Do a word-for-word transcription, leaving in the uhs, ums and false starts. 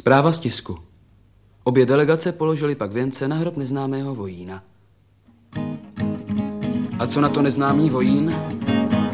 Zpráva z tisku. Obě delegace položily pak věnce na hrob neznámého vojína. A co na to neznámý vojín?